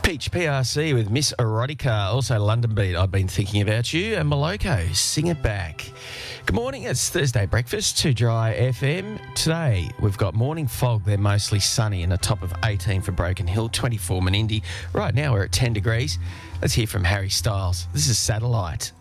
Peach PRC with Miss Erotica, also London Beat, I've been thinking about you, and Moloko, Sing It Back. Good morning, it's Thursday breakfast, 2 Dry FM. Today we've got morning fog, they're mostly sunny and a top of 18 for Broken Hill, 24 Menindee. Right now we're at 10 degrees. Let's hear from Harry Styles. This is Satellite.